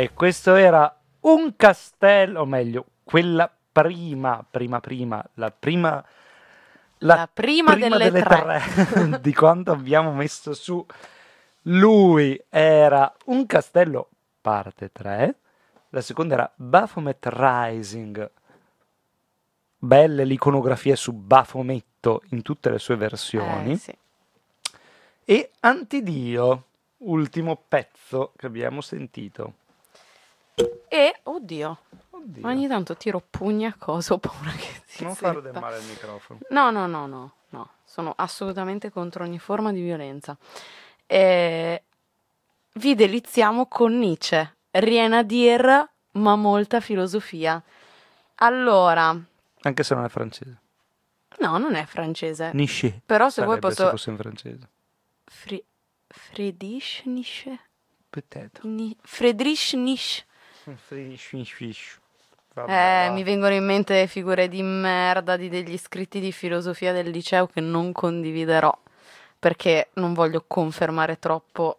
E questo era un castello, o meglio, quella prima, la prima delle tre. di quanto abbiamo messo su. Lui era un castello parte 3, la seconda era Baphomet Rising, belle l'iconografia su Bafometto in tutte le sue versioni, Sì. e Antidio, ultimo pezzo che abbiamo sentito. E, oddio, ogni tanto tiro pugni a cosa, ho paura che si Non senta. fare del male al microfono. No, sono assolutamente contro ogni forma di violenza. Vi deliziamo con Nietzsche, rien à dire, ma molta filosofia. Allora, Anche se non è francese. no, non è francese. Nietzsche. Però se vuoi Sarebbe posso... se fosse in francese. Friedrich Nietzsche? Peut-être. Friedrich Nietzsche. Vabbè, va. Mi vengono in mente figure di merda di degli scritti di filosofia del liceo che non condividerò, perché non voglio confermare troppo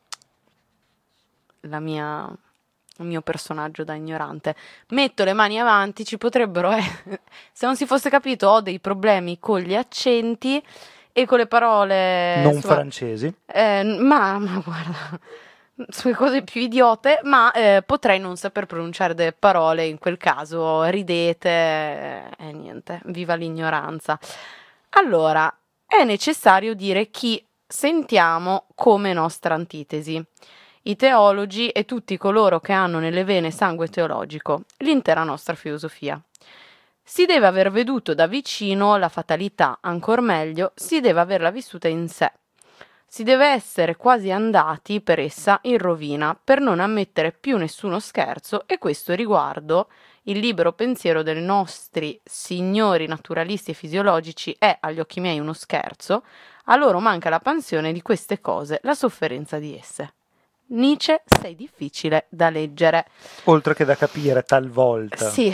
il mio personaggio da ignorante. Metto le mani avanti, ci potrebbero se non si fosse capito, ho dei problemi con gli accenti e con le parole Non francesi. ma guarda, sulle cose più idiote, ma potrei non saper pronunciare delle parole, in quel caso ridete e niente, viva l'ignoranza. Allora, è necessario dire chi sentiamo come nostra antitesi. I teologi e tutti coloro che hanno nelle vene sangue teologico, l'intera nostra filosofia. Si deve aver veduto da vicino la fatalità, ancor meglio, si deve averla vissuta in sé. Si deve essere quasi andati per essa in rovina, per non ammettere più nessuno scherzo, e questo riguardo il libero pensiero dei nostri signori naturalisti e fisiologici è, agli occhi miei, uno scherzo. A loro manca la passione di queste cose, la sofferenza di esse. Nietzsche, sei difficile da leggere. Oltre che da capire talvolta. Sì,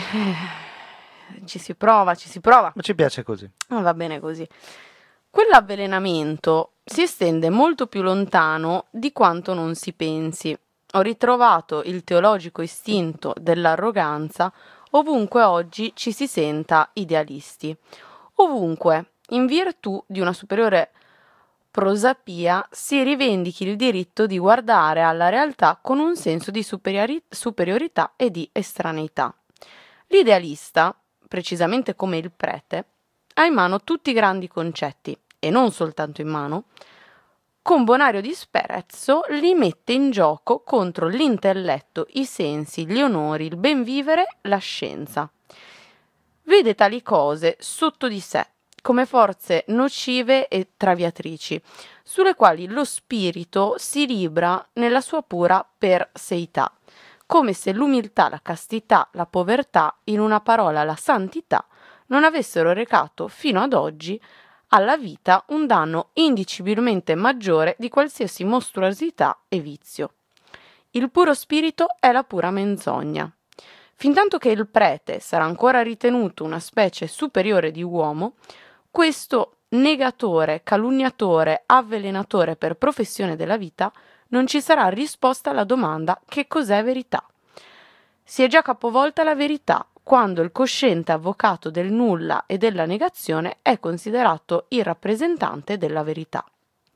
ci si prova. Ma ci piace così. Va bene così. Quell'avvelenamento si estende molto più lontano di quanto non si pensi. Ho ritrovato il teologico istinto dell'arroganza ovunque oggi ci si senta idealisti. Ovunque, in virtù di una superiore prosapia, si rivendichi il diritto di guardare alla realtà con un senso di superiorità e di estraneità. L'idealista, precisamente come il prete, ha in mano tutti i grandi concetti, e non soltanto in mano, con bonario disprezzo li mette in gioco contro l'intelletto, i sensi, gli onori, il ben vivere, la scienza. Vede tali cose sotto di sé, come forze nocive e traviatrici, sulle quali lo spirito si libra nella sua pura perseità, come se l'umiltà, la castità, la povertà, in una parola la santità, non avessero recato fino ad oggi alla vita un danno indicibilmente maggiore di qualsiasi mostruosità e vizio. Il puro spirito è la pura menzogna. Fintanto che il prete sarà ancora ritenuto una specie superiore di uomo, questo negatore, calunniatore, avvelenatore per professione della vita, non ci sarà risposta alla domanda: che cos'è verità? Si è già capovolta la verità quando il cosciente avvocato del nulla e della negazione è considerato il rappresentante della verità.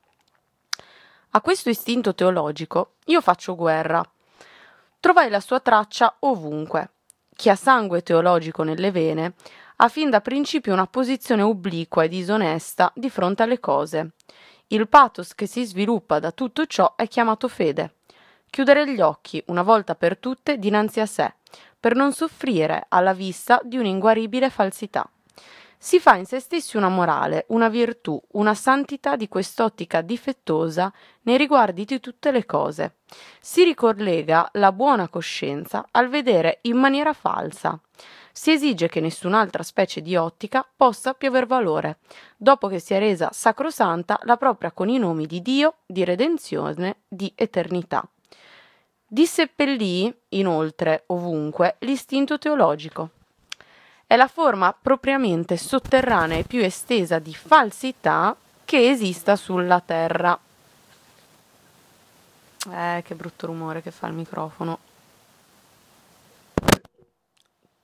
A questo istinto teologico io faccio guerra. Trovai la sua traccia ovunque. Chi ha sangue teologico nelle vene ha fin da principio una posizione obliqua e disonesta di fronte alle cose. Il pathos che si sviluppa da tutto ciò è chiamato fede. Chiudere gli occhi, una volta per tutte, dinanzi a sé, per non soffrire alla vista di un'inguaribile falsità. Si fa in se stessi una morale, una virtù, una santità di quest'ottica difettosa nei riguardi di tutte le cose. Si ricollega la buona coscienza al vedere in maniera falsa. Si esige che nessun'altra specie di ottica possa più aver valore, dopo che si è resa sacrosanta la propria con i nomi di Dio, di redenzione, di eternità. Disseppellì, inoltre, ovunque, l'istinto teologico. È la forma propriamente sotterranea e più estesa di falsità che esista sulla terra. Che brutto rumore che fa il microfono.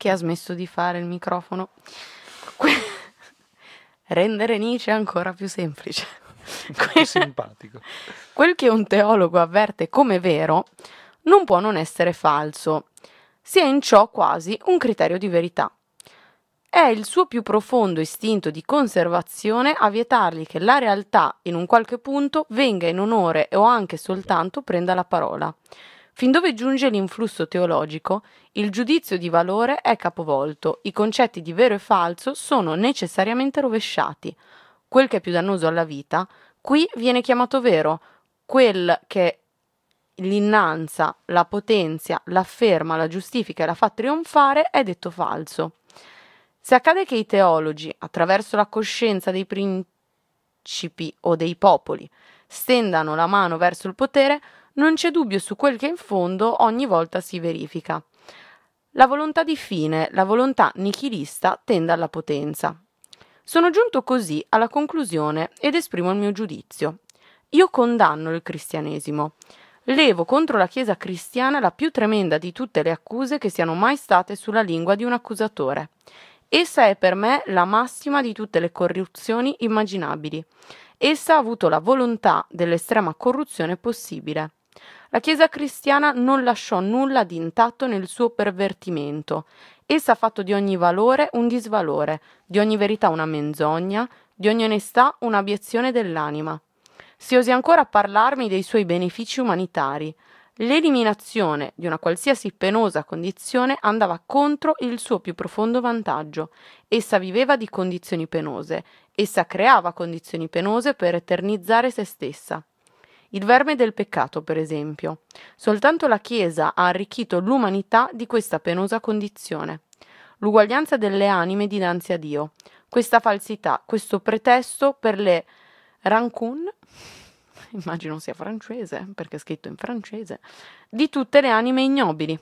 che ha smesso di fare il microfono. Rendere Nietzsche ancora più semplice. Più simpatico. Quel che un teologo avverte come vero non può non essere falso, sia in ciò quasi un criterio di verità. È il suo più profondo istinto di conservazione a vietargli che la realtà, in un qualche punto, venga in onore o anche soltanto prenda la parola. Fin dove giunge l'influsso teologico, il giudizio di valore è capovolto, i concetti di vero e falso sono necessariamente rovesciati. Quel che è più dannoso alla vita, qui viene chiamato vero, quel che l'innalza, la potenzia, l'afferma, la giustifica e la fa trionfare è detto falso. Se accade che i teologi, attraverso la coscienza dei principi o dei popoli, stendano la mano verso il potere, non c'è dubbio su quel che in fondo ogni volta si verifica. La volontà di fine, la volontà nichilista tende alla potenza. Sono giunto così alla conclusione ed esprimo il mio giudizio. Io condanno il cristianesimo. Levo contro la Chiesa cristiana la più tremenda di tutte le accuse che siano mai state sulla lingua di un accusatore. Essa è per me la massima di tutte le corruzioni immaginabili. Essa ha avuto la volontà dell'estrema corruzione possibile. La Chiesa cristiana non lasciò nulla di intatto nel suo pervertimento. Essa ha fatto di ogni valore un disvalore, di ogni verità una menzogna, di ogni onestà un'abiezione dell'anima. Si osi ancora parlarmi dei suoi benefici umanitari. L'eliminazione di una qualsiasi penosa condizione andava contro il suo più profondo vantaggio. Essa viveva di condizioni penose. Essa creava condizioni penose per eternizzare se stessa. Il verme del peccato, per esempio. Soltanto la Chiesa ha arricchito l'umanità di questa penosa condizione. L'uguaglianza delle anime dinanzi a Dio. Questa falsità, questo pretesto per le rancune, immagino sia francese, perché è scritto in francese, di tutte le anime ignobili.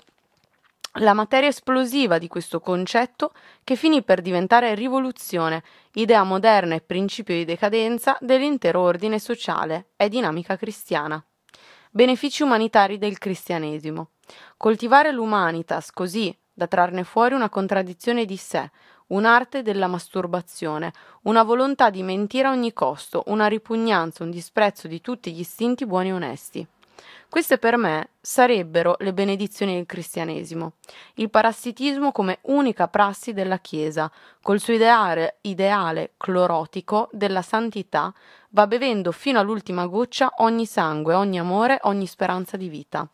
La materia esplosiva di questo concetto che finì per diventare rivoluzione, idea moderna e principio di decadenza dell'intero ordine sociale e dinamica cristiana. Benefici umanitari del cristianesimo. Coltivare l'humanitas così da trarne fuori una contraddizione di sé, un'arte della masturbazione, una volontà di mentire a ogni costo, una ripugnanza, un disprezzo di tutti gli istinti buoni e onesti. Queste per me sarebbero le benedizioni del cristianesimo, il parassitismo come unica prassi della Chiesa, col suo ideale clorotico della santità, va bevendo fino all'ultima goccia ogni sangue, ogni amore, ogni speranza di vita.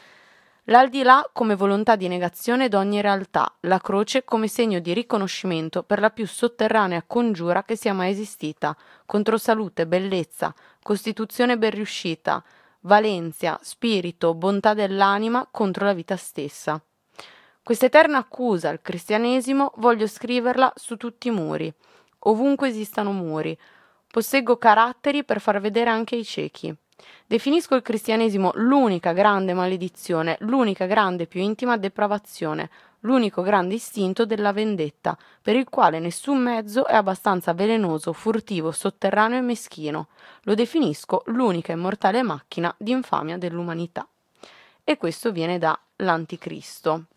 L'aldilà come volontà di negazione d'ogni realtà, la croce come segno di riconoscimento per la più sotterranea congiura che sia mai esistita, contro salute, bellezza, costituzione ben riuscita, valenza, spirito, bontà dell'anima contro la vita stessa. Questa eterna accusa al cristianesimo voglio scriverla su tutti i muri, ovunque esistano muri. Posseggo caratteri per far vedere anche ai ciechi. Definisco il cristianesimo l'unica grande maledizione, l'unica grande più intima depravazione, l'unico grande istinto della vendetta, per il quale nessun mezzo è abbastanza velenoso, furtivo, sotterraneo e meschino. Lo definisco l'unica immortale macchina di infamia dell'umanità. E questo viene da l'Anticristo.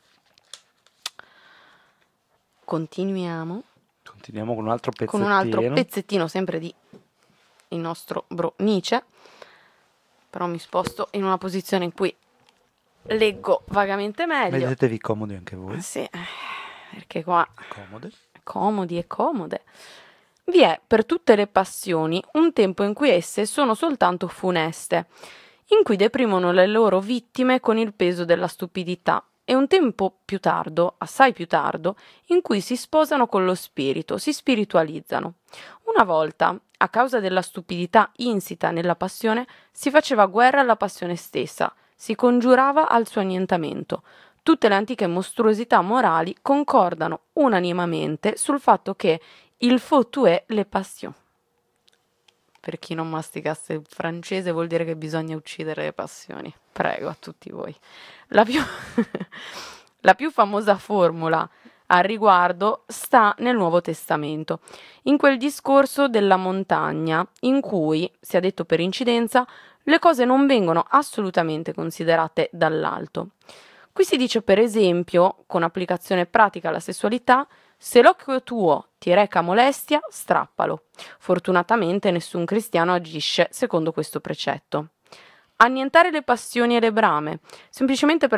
Continuiamo con un altro pezzettino. Con un altro pezzettino sempre di il nostro bro Nietzsche. Però mi sposto in una posizione in cui leggo vagamente meglio. Mettetevi comodi anche voi. Sì, perché qua Comodi e comode. Vi è per tutte le passioni un tempo in cui esse sono soltanto funeste, in cui deprimono le loro vittime con il peso della stupidità, e un tempo più tardo, assai più tardo, in cui si sposano con lo spirito, si spiritualizzano. Una volta, a causa della stupidità insita nella passione, si faceva guerra alla passione stessa, si congiurava al suo annientamento. Tutte le antiche mostruosità morali concordano unanimemente sul fatto che il faut tuer les passions. Per chi non masticasse il francese vuol dire che bisogna uccidere le passioni. Prego a tutti voi. La più famosa formula al riguardo sta nel Nuovo Testamento, in quel discorso della montagna, in cui, sia detto per incidenza, le cose non vengono assolutamente considerate dall'alto. Qui si dice per esempio, con applicazione pratica alla sessualità, se l'occhio tuo ti reca molestia, strappalo. Fortunatamente nessun cristiano agisce secondo questo precetto. Annientare le passioni e le brame, semplicemente per